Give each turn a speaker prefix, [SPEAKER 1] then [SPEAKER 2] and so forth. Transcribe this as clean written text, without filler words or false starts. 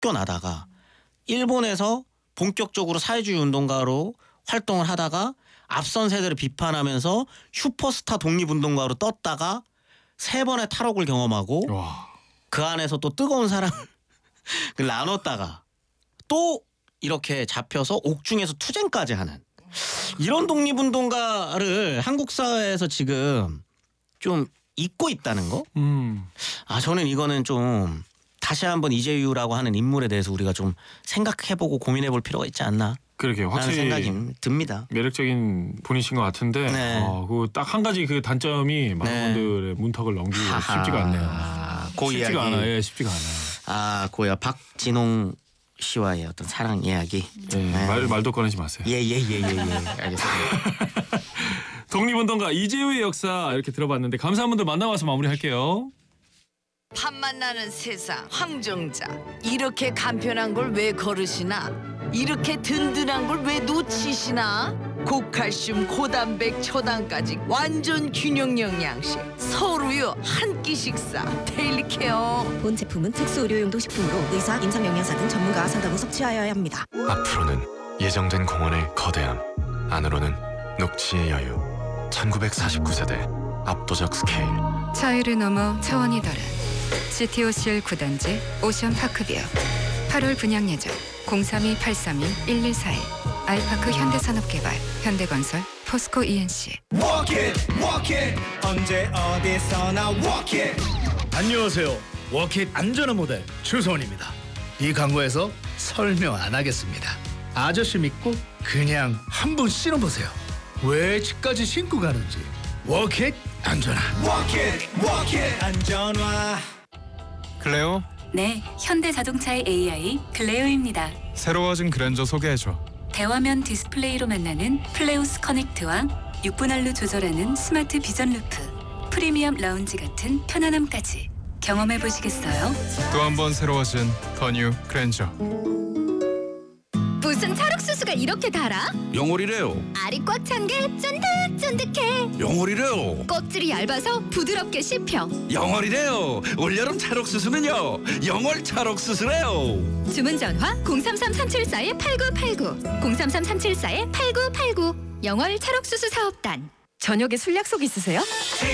[SPEAKER 1] 쫓겨나다가 일본에서 본격적으로 사회주의 운동가로 활동을 하다가 앞선 세대를 비판하면서 슈퍼스타 독립운동가로 떴다가 3번의 탈옥을 경험하고
[SPEAKER 2] 와.
[SPEAKER 1] 그 안에서 또 뜨거운 사랑을 나눴다가 또 이렇게 잡혀서 옥중에서 투쟁까지 하는 이런 독립운동가를 한국 사회에서 지금 좀 잊고 있다는 거? 저는 이거는 좀 다시 한번 이재유라고 하는 인물에 대해서 우리가 좀 생각해보고 고민해볼 필요가 있지 않나?
[SPEAKER 2] 그렇게 확실히
[SPEAKER 1] 생각이 듭니다.
[SPEAKER 2] 매력적인 분이신 것 같은데 그 딱 한 가지 그 단점이 많은 분들의 문턱을 넘기기 쉽지가 않네요. 쉽지가 않아요. 예, 쉽지가 않아요.
[SPEAKER 1] 고야 박진홍 씨와의 어떤 사랑 이야기.
[SPEAKER 2] 말도 꺼내지 마세요.
[SPEAKER 1] 예. 알겠습니다.
[SPEAKER 2] 독립운동가 이재유의 역사 이렇게 들어봤는데 감사한 분들 만나와서 마무리할게요.
[SPEAKER 3] 팥맛 나는 세상 황정자 이렇게 간편한 걸 왜 거르시나 이렇게 든든한 걸 왜 놓치시나 고칼슘 고단백 초당까지 완전 균형 영양식 서울우유 한 끼 식사 데일리 케어
[SPEAKER 4] 본 제품은 특수 의료용도 식품으로 의사, 임상영양사 등 전문가와 상담 후 섭취하여야 합니다.
[SPEAKER 5] 앞으로는 예정된 공원의 거대함, 안으로는 녹지의 여유. 1949세대 압도적 스케일.
[SPEAKER 6] 차이를 넘어 차원이 다른 CTOCL 9단지 오션파크뷰 8월 분양 예정 032-832-1141 아이파크 현대산업개발 현대건설 포스코 ENC.
[SPEAKER 7] Walk it, 언제 어디서나 walk it.
[SPEAKER 8] 안녕하세요. 워킷 안전한 모델 추선입니다. 이 광고에서 설명 안 하겠습니다. 아저씨 믿고 그냥 한번 신어보세요. 왜 집까지 신고 가는지. 워킷 안전한.
[SPEAKER 7] Walk it, 안전화.
[SPEAKER 9] 클레오?
[SPEAKER 10] 네, 현대자동차의 AI 클레오입니다.
[SPEAKER 9] 새로워진 그랜저 소개해줘.
[SPEAKER 10] 대화면 디스플레이로 만나는 플레우스 커넥트와 6분할로 조절하는 스마트 비전 루프, 프리미엄 라운지 같은 편안함까지 경험해보시겠어요?
[SPEAKER 9] 또 한 번 새로워진 더 뉴 그랜저.
[SPEAKER 11] 무슨 찰옥수수가 이렇게 달아?
[SPEAKER 12] 영월이래요.
[SPEAKER 11] 알이 꽉 찬 게 쫀득쫀득해.
[SPEAKER 12] 영월이래요.
[SPEAKER 11] 껍질이 얇아서 부드럽게 씹혀.
[SPEAKER 12] 영월이래요. 올여름 찰옥수수는요. 영월 찰옥수수래요.
[SPEAKER 11] 주문 전화 033-374-8989 033-374-8989 영월 찰옥수수 사업단. 저녁에 술 약속 있으세요?